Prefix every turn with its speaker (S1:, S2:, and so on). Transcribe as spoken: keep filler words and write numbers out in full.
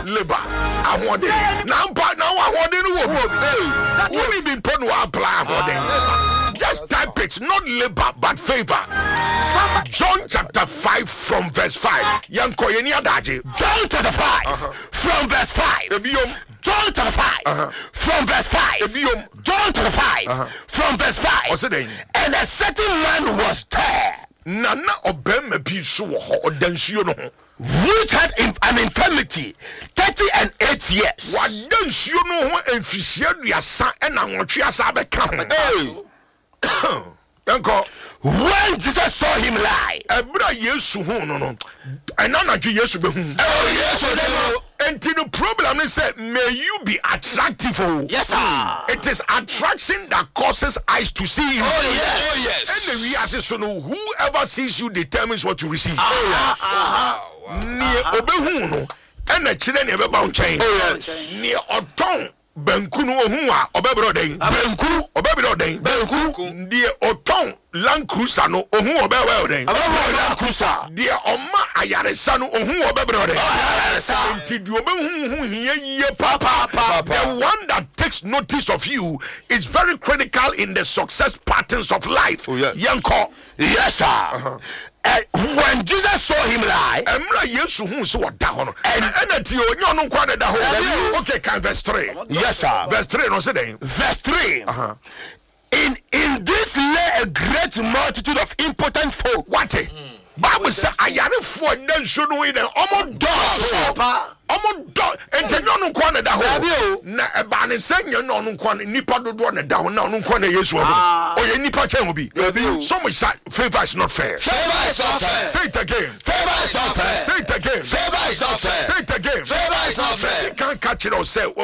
S1: labor. I want it. Now, now I want it. Won't even put no apply for them. Just type it, not labor, but favor. John chapter five from verse five. Young Koyenia Daji. John chapter five uh-huh. from verse five. John chapter five uh-huh. from verse five. John chapter five uh-huh. from verse five. And a certain man was there. Nana obema pisu ho odansuo no ho. Which had an infirmity thirty and eight years. Wadansuo no ho emfihia duasa na nwotwe asa beka ho. Yanko, when Jesus saw him lie, ebra Yesu hu no no. Ena na je Yesu be hu. Oh Yesu dey. And the problem is that may you be attractive. Oh. Yes, sir. It is attraction that causes eyes to see you. Oh yes. Oh yes. And the reality so no, whoever sees you determines what you receive. Oh yes. Ah. Ni obehu no. And the children never bound chain. Oh yes. Ni oton. Benku no hu a obebro den benku obebro den benku die oton Land Cruiser no ohu obewe den obebro Land Cruiser die oma ayaresa no ohu obebro den ayaresa nti die obehu hu hiye ye papa the one that takes notice of you is very critical in the success patterns of life. Oh, yes. Yanko yes sir. Uh-huh. Uh, when Jesus saw him lie, okay, can verse three. Yes, sir. Verse three, no say verse three. Uh-huh. In in this lay a great multitude of impotent folk. What? Mm. Bible say ayare for den should know in almost doors. Almost doors. And you no kwana da ho. Na e ba ne senya no no kwana nipa dodo na da ho na no kwana Yesu ho. Oye nipa chen obi. So much favor is not fair. Favor is not fair. Say it again. Favor is not fair. Say it again. Favor is not fair. Say it again. Favor is not fair. You can't catch it or say